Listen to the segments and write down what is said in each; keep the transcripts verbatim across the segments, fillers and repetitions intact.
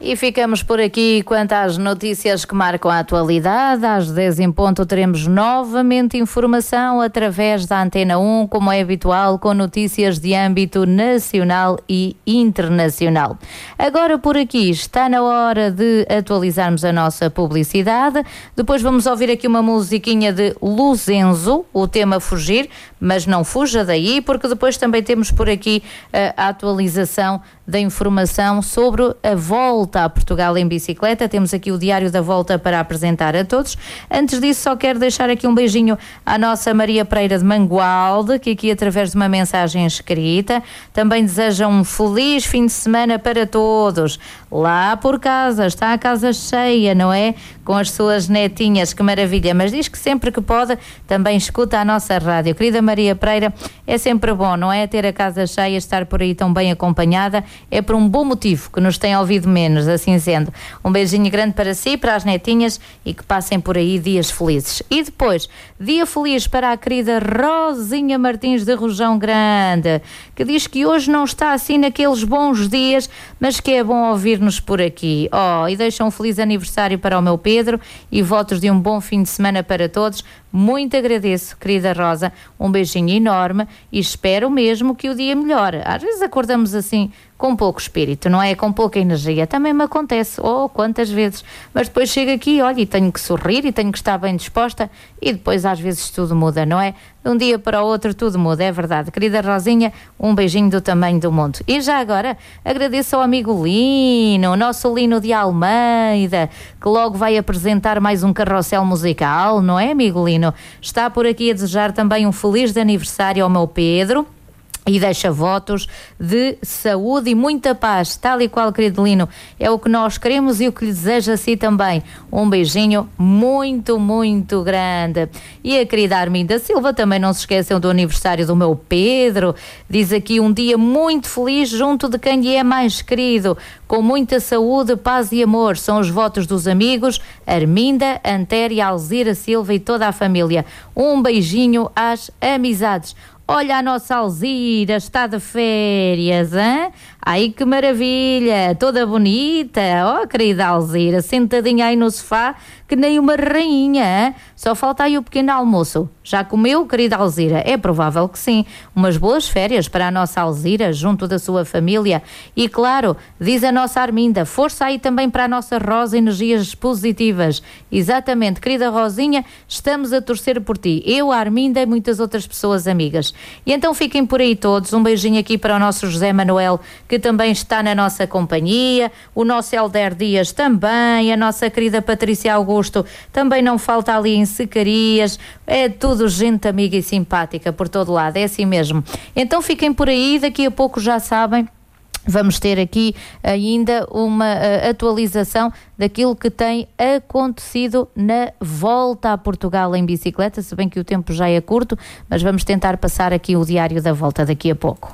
E ficamos por aqui quanto às notícias que marcam a atualidade. Às dez em ponto teremos novamente informação através da Antena um, como é habitual, com notícias de âmbito nacional e internacional. Agora por aqui está na hora de atualizarmos a nossa publicidade. Depois vamos ouvir aqui uma musiquinha de Luzenzo, o tema Fugir, mas não fuja daí, porque depois também temos por aqui a atualização da informação sobre a volta a Portugal em bicicleta. Temos aqui o Diário da Volta para apresentar a todos. Antes disso, só quero deixar aqui um beijinho à nossa Maria Pereira de Mangualde, que aqui através de uma mensagem escrita também deseja um feliz fim de semana para todos. Lá por casa, está a casa cheia, não é? Com as suas netinhas, que maravilha. Mas diz que sempre que pode também escuta a nossa rádio. Querida Maria Pereira, é sempre bom, não é? Ter a casa cheia, estar por aí tão bem acompanhada, é por um bom motivo que nos tem ouvido menos, assim sendo. Um beijinho grande para si, para as netinhas, e que passem por aí dias felizes. E depois, dia feliz para a querida Rosinha Martins de Rojão Grande, que diz que hoje não está assim naqueles bons dias, mas que é bom ouvir-nos por aqui. Oh, e deixa um feliz aniversário para o meu Pedro e votos de um bom fim de semana para todos. Muito agradeço, querida Rosa, um beijinho enorme e espero mesmo que o dia melhore. Às vezes acordamos assim com pouco espírito, não é? Com pouca energia. Também me acontece, oh, quantas vezes. Mas depois chego aqui, olha, e tenho que sorrir e tenho que estar bem disposta, e depois às vezes tudo muda, não é? De um dia para o outro tudo muda, é verdade. Querida Rosinha, um beijinho do tamanho do mundo. E já agora agradeço ao amigo Lino, o nosso Lino de Almeida, que logo vai apresentar mais um carrossel musical, não é, amigo Lino? Está por aqui a desejar também um feliz aniversário ao meu Pedro. E deixa votos de saúde e muita paz, tal e qual, querido Lino, é o que nós queremos e o que lhe deseja a si também. Um beijinho muito, muito grande. E a querida Arminda Silva também não se esqueceu do aniversário do meu Pedro. Diz aqui um dia muito feliz junto de quem lhe é mais querido, com muita saúde, paz e amor. São os votos dos amigos Arminda, Antéria, Alzira Silva e toda a família. Um beijinho às amizades. Olha, a nossa Alzira está de férias, hein? Ai, que maravilha, toda bonita. Oh, querida Alzira, sentadinha aí no sofá, que nem uma rainha, hein? Só falta aí o pequeno almoço. Já comeu, querida Alzira? É provável que sim. Umas boas férias para a nossa Alzira, junto da sua família. E claro, diz a nossa Arminda, força aí também para a nossa Rosa, energias positivas. Exatamente, querida Rosinha, estamos a torcer por ti. Eu, a Arminda e muitas outras pessoas amigas. E então fiquem por aí todos. Um beijinho aqui para o nosso José Manuel, que também está na nossa companhia, o nosso Helder Dias também, a nossa querida Patrícia Augusto também não falta ali em Secarias. É tudo gente amiga e simpática por todo lado, é assim mesmo. Então fiquem por aí, daqui a pouco já sabem, vamos ter aqui ainda uma uh, atualização daquilo que tem acontecido na volta a Portugal em bicicleta, se bem que o tempo já é curto, mas vamos tentar passar aqui o Diário da Volta daqui a pouco.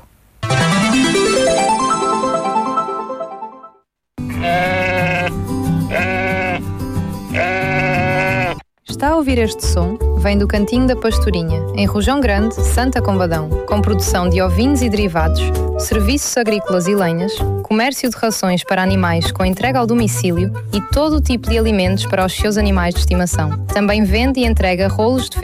Está a ouvir este som? Vem do Cantinho da Pastorinha, em Rojão Grande, Santa Combadão, com produção de ovinos e derivados, serviços agrícolas e lenhas, comércio de rações para animais com entrega ao domicílio e todo o tipo de alimentos para os seus animais de estimação. Também vende e entrega rolos de